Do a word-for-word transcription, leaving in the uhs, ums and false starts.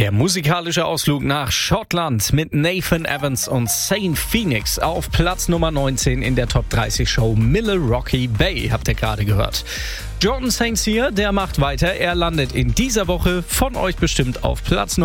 Der musikalische Ausflug nach Schottland mit Nathan Evans und Saint Phoenix auf Platz Nummer neunzehn in der Top dreißig Show Milwaukee Bay, habt ihr gerade gehört. Jordan Saint Cyr, der macht weiter. Er landet in dieser Woche von euch bestimmt auf Platz